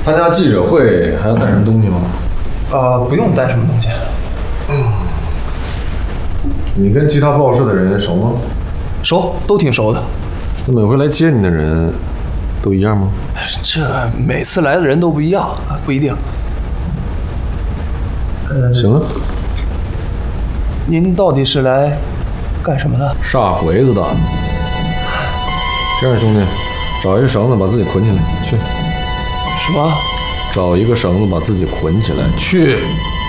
参加记者会还要带什么东西吗？ 不用带什么东西。 你跟其他报社的人熟吗？ 熟，都挺熟的。 那每回来接你的人都一样吗？ 这每次来的人都不一样，不一定。 行了， 您到底是来干什么的？ 杀鬼子的。这样，兄弟，找一个绳子把自己捆起来，去。 什么？ 找一个绳子把自己捆起来，去。